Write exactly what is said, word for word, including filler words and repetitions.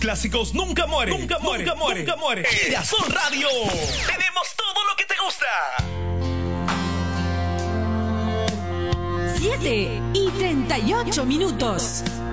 Clásicos nunca mueren, nunca mueren, nunca mueren, nunca mueren. Girasol Radio. Tenemos todo lo que te gusta. siete y treinta y ocho minutos.